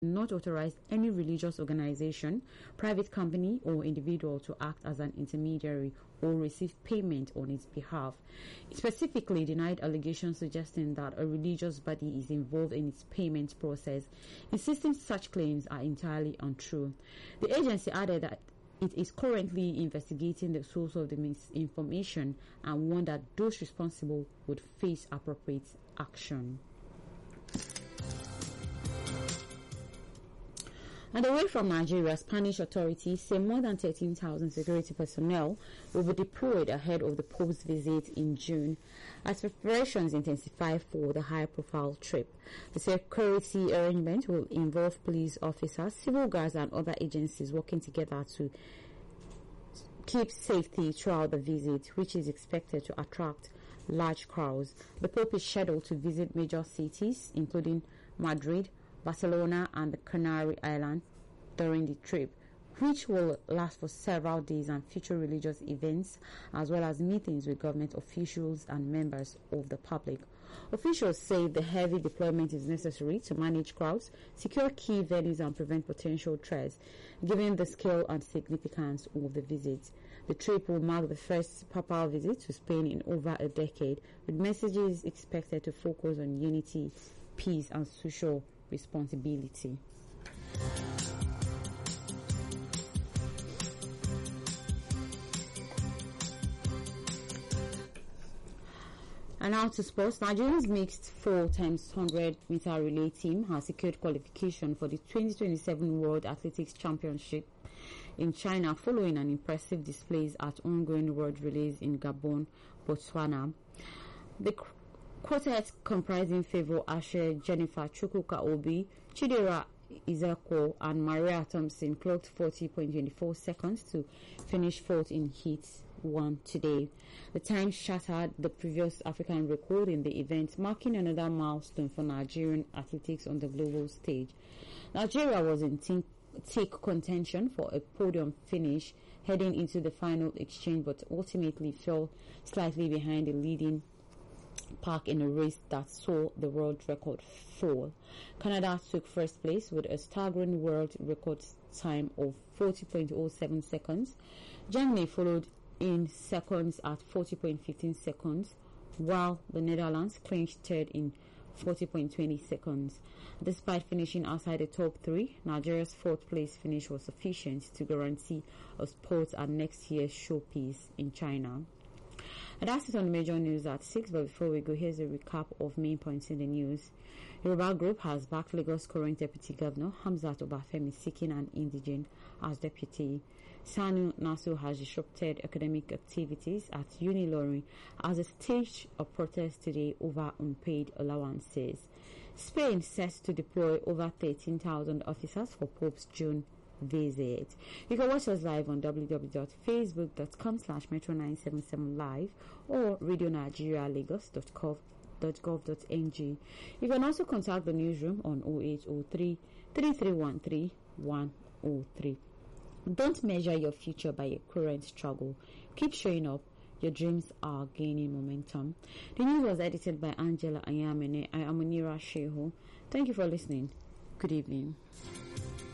not authorize any religious organization, private company, or individual to act as an intermediary or receive payment on its behalf. It specifically denied allegations suggesting that a religious body is involved in its payment process, insisting such claims are entirely untrue. The agency added that it is currently investigating the source of the misinformation and warned that those responsible would face appropriate action. And away from Nigeria, Spanish authorities say more than 13,000 security personnel will be deployed ahead of the Pope's visit in June as preparations intensify for the high-profile trip. The security arrangement will involve police officers, civil guards, and other agencies working together to keep safety throughout the visit, which is expected to attract large crowds. The Pope is scheduled to visit major cities, including Madrid, Barcelona, and the Canary Islands during the trip, which will last for several days and feature religious events as well as meetings with government officials and members of the public. Officials say the heavy deployment is necessary to manage crowds, secure key venues, and prevent potential threats, given the scale and significance of the visit. The trip will mark the first papal visit to Spain in over a decade, with messages expected to focus on unity, peace, and social responsibility. And now to sports. Nigeria's mixed 4x100 meter relay team has secured qualification for the 2027 World Athletics Championship in China following an impressive displays at ongoing World Relays in Gabon, Botswana. The quartet comprising Favour Ashe, Jennifer Chukwuka Obi, Chidera Izeko, and Maria Thompson clocked 40.24 seconds to finish fourth in heat 1 today. The time shattered the previous African record in the event, marking another milestone for Nigerian athletics on the global stage. Nigeria was in thick contention for a podium finish heading into the final exchange, but ultimately fell slightly behind the leading pack in a race that saw the world record fall. Canada took first place with a staggering world record time of 40.07 seconds. Germany followed in seconds at 40.15 seconds, while the Netherlands clinched third in 40.20 seconds. Despite finishing outside the top three, Nigeria's fourth place finish was sufficient to guarantee a spot at next year's showpiece in China. And that's it on the major news at 6, but before we go, here's a recap of main points in the news. Yoruba Group has backed Lagos current Deputy Governor Hamzat Obafemi seeking an indigene as deputy. Sanu Nasu has disrupted academic activities at Unilorin as a stage of protest today over unpaid allowances. Spain set to deploy over 13,000 officers for Pope's June visit. You can watch us live on www.facebook.com/metro977live or radionigerialagos.gov.ng. You can also contact the newsroom on 0803 3313 103. Don't measure your future by your current struggle. Keep showing up. Your dreams are gaining momentum. The news was edited by Angela Ayamene. I am Munira Shehu. Thank you for listening. Good evening.